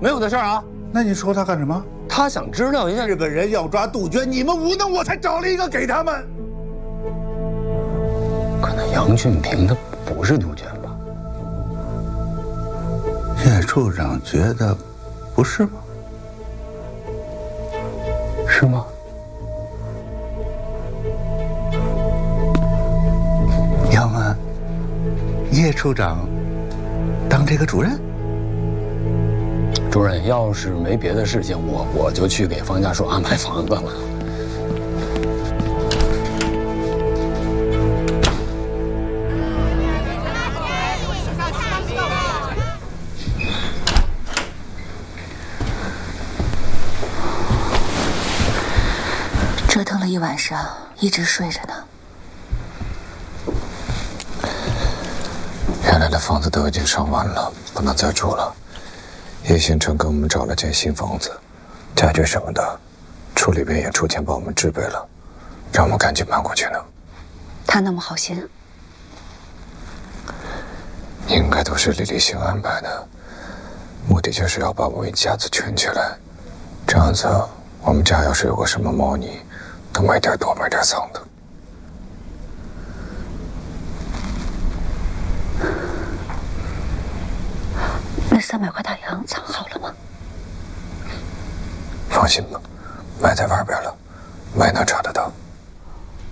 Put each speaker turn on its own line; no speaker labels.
没有的事儿啊。
那你说他干什么？
他想知道一下
日本人要抓杜鹃，你们无能，我才找了一个给他们。
可能杨俊平他不是杜鹃吧？
叶处长觉得不是吗？
是吗？
要么叶处长当这个主任？
主任，要是没别的事情，我就去给方家树安排房子了。
折腾了一晚上，一直睡着呢。
原来的房子都已经上完了，不能再住了。叶星辰给我们找了间新房子，家具什么的，处里边也出钱帮我们置备了，让我们赶紧搬过去呢。
他那么好心，
应该都是李立新安排的，目的就是要把我们一家子圈起来，这样子我们家要是有个什么猫腻，都买点多买点藏的。
那300块大洋藏好了吗？
放心吧，埋在外边了，埋哪查得到。